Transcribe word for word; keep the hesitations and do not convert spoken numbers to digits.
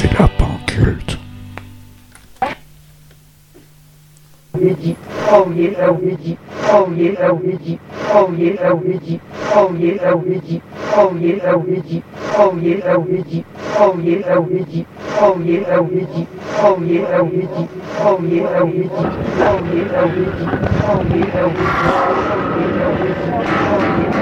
C'est la Pentecôte. Ouija, oh yeah, Ouija, oh yeah, Ouija, oh yeah, Ouija, oh yeah, Ouija, oh yeah, Ouija, oh yeah, Ouija, oh yeah, Ouija, oh yeah, Ouija, oh yeah, Ouija, oh yeah, Ouija, oh yeah, Ouija, oh yeah, Ouija, oh yeah, Ouija, oh yeah,